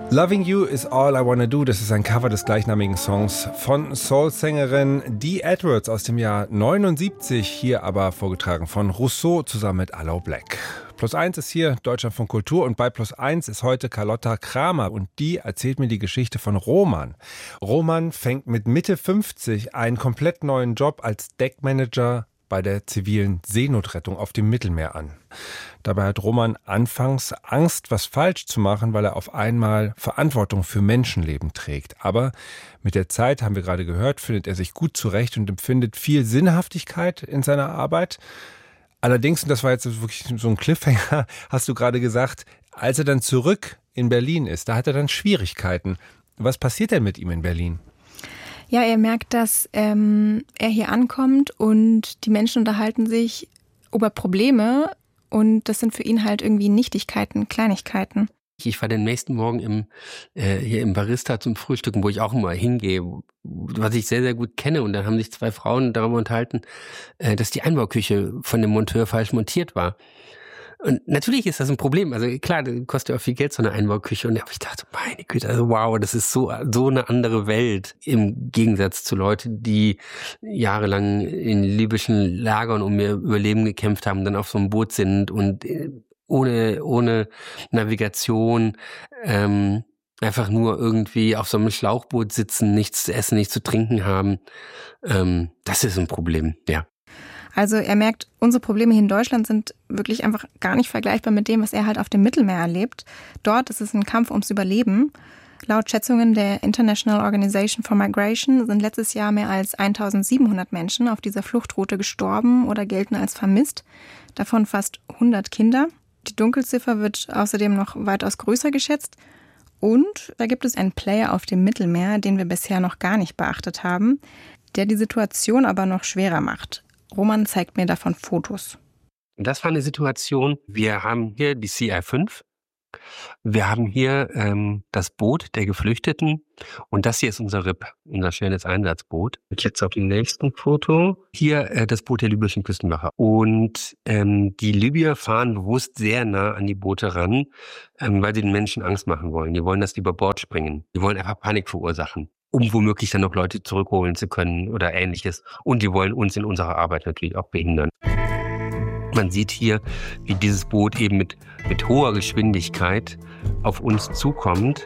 Loving You is All I Wanna Do, das ist ein Cover des gleichnamigen Songs von Soul-Sängerin Dee Edwards aus dem Jahr 79, hier aber vorgetragen von Rousseau zusammen mit Aloe Blacc. +1 ist hier Deutschlandfunk Kultur und bei +1 ist heute Carlotta Kramer und die erzählt mir die Geschichte von Roman. Roman fängt mit Mitte 50 einen komplett neuen Job als Deckmanager bei der zivilen Seenotrettung auf dem Mittelmeer an. Dabei hat Roman anfangs Angst, was falsch zu machen, weil er auf einmal Verantwortung für Menschenleben trägt. Aber mit der Zeit, haben wir gerade gehört, findet er sich gut zurecht und empfindet viel Sinnhaftigkeit in seiner Arbeit. Allerdings, und das war jetzt wirklich so ein Cliffhanger, hast du gerade gesagt, als er dann zurück in Berlin ist, da hat er dann Schwierigkeiten. Was passiert denn mit ihm in Berlin? Ja, er merkt, dass er hier ankommt und die Menschen unterhalten sich über Probleme und das sind für ihn halt irgendwie Nichtigkeiten, Kleinigkeiten. Ich war den nächsten Morgen hier im Barista zum Frühstücken, wo ich auch immer hingehe, was ich sehr, sehr gut kenne. Und dann haben sich 2 Frauen darüber unterhalten, dass die Einbauküche von dem Monteur falsch montiert war. Und natürlich ist das ein Problem. Also klar, das kostet ja auch viel Geld, so eine Einbauküche. Und da habe ich gedacht, meine Güte, also wow, das ist so eine andere Welt im Gegensatz zu Leuten, die jahrelang in libyschen Lagern um ihr Überleben gekämpft haben, dann auf so einem Boot sind und ohne Navigation einfach nur irgendwie auf so einem Schlauchboot sitzen, nichts zu essen, nichts zu trinken haben. Das ist ein Problem, ja. Also er merkt, unsere Probleme hier in Deutschland sind wirklich einfach gar nicht vergleichbar mit dem, was er halt auf dem Mittelmeer erlebt. Dort ist es ein Kampf ums Überleben. Laut Schätzungen der International Organization for Migration sind letztes Jahr mehr als 1700 Menschen auf dieser Fluchtroute gestorben oder gelten als vermisst. Davon fast 100 Kinder. Die Dunkelziffer wird außerdem noch weitaus größer geschätzt. Und da gibt es einen Player auf dem Mittelmeer, den wir bisher noch gar nicht beachtet haben, der die Situation aber noch schwerer macht. Roman zeigt mir davon Fotos. Das war eine Situation, wir haben hier die CI5, wir haben hier das Boot der Geflüchteten und das hier ist unser RIP, unser schnelles Einsatzboot. Jetzt auf dem nächsten Foto, hier das Boot der libyschen Küstenwache. Und die Libyer fahren bewusst sehr nah an die Boote ran, weil sie den Menschen Angst machen wollen. Die wollen, dass die über Bord springen. Die wollen einfach Panik verursachen, um womöglich dann noch Leute zurückholen zu können oder Ähnliches. Und die wollen uns in unserer Arbeit natürlich auch behindern. Man sieht hier, wie dieses Boot eben mit hoher Geschwindigkeit auf uns zukommt.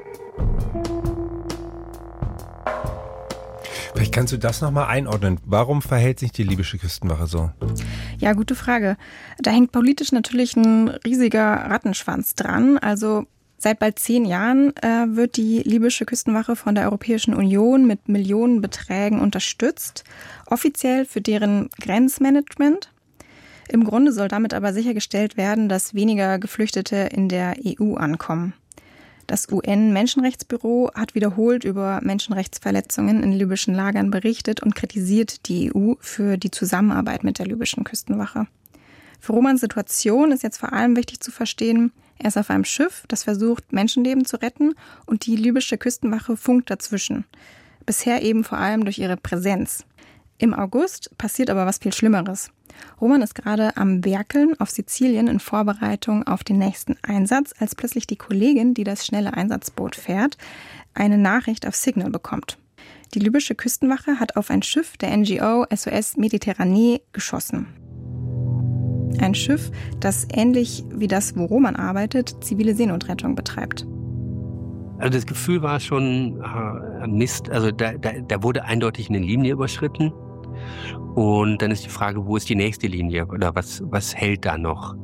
Vielleicht kannst du das nochmal einordnen. Warum verhält sich die libysche Küstenwache so? Ja, gute Frage. Da hängt politisch natürlich ein riesiger Rattenschwanz dran. Also seit bald 10 Jahren wird die libysche Küstenwache von der Europäischen Union mit Millionenbeträgen unterstützt, offiziell für deren Grenzmanagement. Im Grunde soll damit aber sichergestellt werden, dass weniger Geflüchtete in der EU ankommen. Das UN-Menschenrechtsbüro hat wiederholt über Menschenrechtsverletzungen in libyschen Lagern berichtet und kritisiert die EU für die Zusammenarbeit mit der libyschen Küstenwache. Für Romans Situation ist jetzt vor allem wichtig zu verstehen, er ist auf einem Schiff, das versucht, Menschenleben zu retten und die libysche Küstenwache funkt dazwischen. Bisher eben vor allem durch ihre Präsenz. Im August passiert aber was viel Schlimmeres. Roman ist gerade am Werkeln auf Sizilien in Vorbereitung auf den nächsten Einsatz, als plötzlich die Kollegin, die das schnelle Einsatzboot fährt, eine Nachricht auf Signal bekommt. Die libysche Küstenwache hat auf ein Schiff der NGO SOS Mediterranee geschossen. Ein Schiff, das ähnlich wie das, wo Roman arbeitet, zivile Seenotrettung betreibt. Also das Gefühl war schon Mist, also da wurde eindeutig eine Linie überschritten. Und dann ist die Frage, wo ist die nächste Linie oder was hält da noch?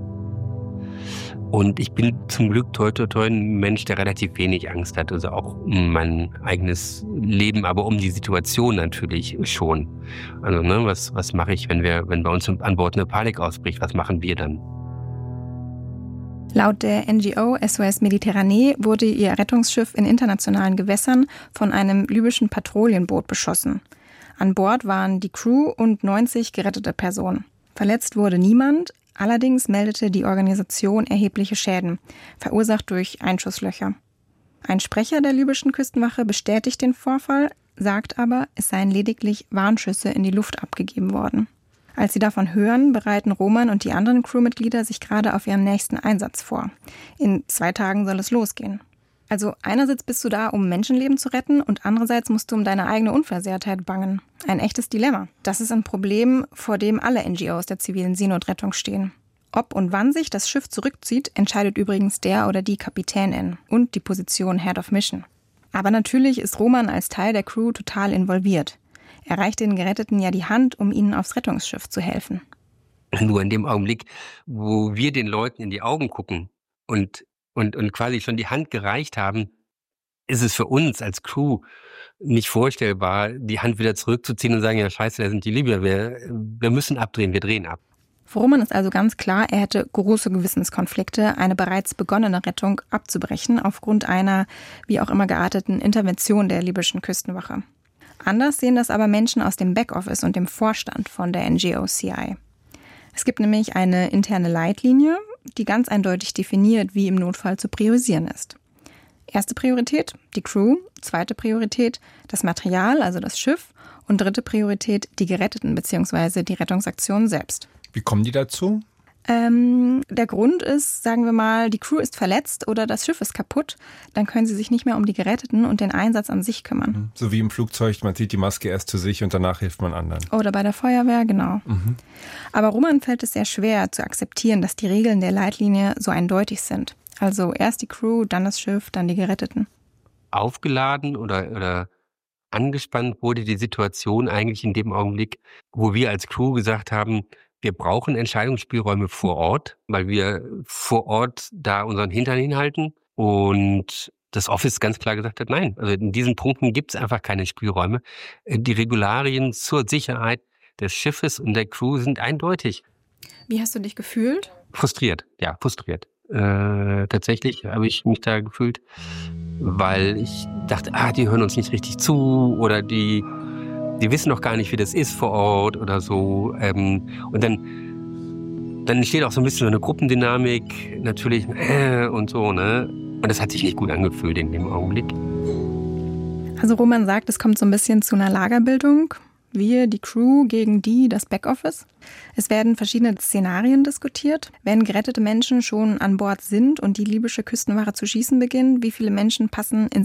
Und ich bin zum Glück toi ein Mensch, der relativ wenig Angst hat, also auch um mein eigenes Leben, aber um die Situation natürlich schon. Also was mache ich, wenn bei uns an Bord eine Panik ausbricht, was machen wir dann? Laut der NGO SOS Mediterranee wurde ihr Rettungsschiff in internationalen Gewässern von einem libyschen Patrouillenboot beschossen. An Bord waren die Crew und 90 gerettete Personen. Verletzt wurde niemand, allerdings meldete die Organisation erhebliche Schäden, verursacht durch Einschusslöcher. Ein Sprecher der libyschen Küstenwache bestätigt den Vorfall, sagt aber, es seien lediglich Warnschüsse in die Luft abgegeben worden. Als sie davon hören, bereiten Roman und die anderen Crewmitglieder sich gerade auf ihren nächsten Einsatz vor. In 2 Tagen soll es losgehen. Also einerseits bist du da, um Menschenleben zu retten und andererseits musst du um deine eigene Unversehrtheit bangen. Ein echtes Dilemma. Das ist ein Problem, vor dem alle NGOs der zivilen Seenotrettung stehen. Ob und wann sich das Schiff zurückzieht, entscheidet übrigens der oder die Kapitänin und die Position Head of Mission. Aber natürlich ist Roman als Teil der Crew total involviert. Er reicht den Geretteten ja die Hand, um ihnen aufs Rettungsschiff zu helfen. Nur in dem Augenblick, wo wir den Leuten in die Augen gucken und quasi schon die Hand gereicht haben, ist es für uns als Crew nicht vorstellbar, die Hand wieder zurückzuziehen und sagen, ja scheiße, da sind die Libyer, wir müssen abdrehen, wir drehen ab. Für Roman ist also ganz klar, er hätte große Gewissenskonflikte, eine bereits begonnene Rettung abzubrechen aufgrund einer, wie auch immer gearteten, Intervention der libyschen Küstenwache. Anders sehen das aber Menschen aus dem Backoffice und dem Vorstand von der NGO CI. Es gibt nämlich eine interne Leitlinie, die ganz eindeutig definiert, wie im Notfall zu priorisieren ist. Erste Priorität, die Crew. Zweite Priorität, das Material, also das Schiff. Und dritte Priorität, die Geretteten bzw. die Rettungsaktion selbst. Wie kommen die dazu? Der Grund ist, sagen wir mal, die Crew ist verletzt oder das Schiff ist kaputt. Dann können sie sich nicht mehr um die Geretteten und den Einsatz an sich kümmern. So wie im Flugzeug, man zieht die Maske erst zu sich und danach hilft man anderen. Oder bei der Feuerwehr, genau. Aber Roman fällt es sehr schwer zu akzeptieren, dass die Regeln der Leitlinie so eindeutig sind. Also erst die Crew, dann das Schiff, dann die Geretteten. Aufgeladen oder angespannt wurde die Situation eigentlich in dem Augenblick, wo wir als Crew gesagt haben, wir brauchen Entscheidungsspielräume vor Ort, weil wir vor Ort da unseren Hintern hinhalten. Und das Office ganz klar gesagt hat, nein, also in diesen Punkten gibt es einfach keine Spielräume. Die Regularien zur Sicherheit des Schiffes und der Crew sind eindeutig. Wie hast du dich gefühlt? Frustriert. Tatsächlich habe ich mich da gefühlt, weil ich dachte, die hören uns nicht richtig zu oder die wissen doch gar nicht, wie das ist vor Ort oder so. Und dann entsteht auch so ein bisschen so eine Gruppendynamik natürlich und so, ne? Und das hat sich nicht gut angefühlt in dem Augenblick. Also Roman sagt, es kommt so ein bisschen zu einer Lagerbildung. Wir, die Crew, gegen das Backoffice. Es werden verschiedene Szenarien diskutiert. Wenn gerettete Menschen schon an Bord sind und die libysche Küstenwache zu schießen beginnt, wie viele Menschen passen ins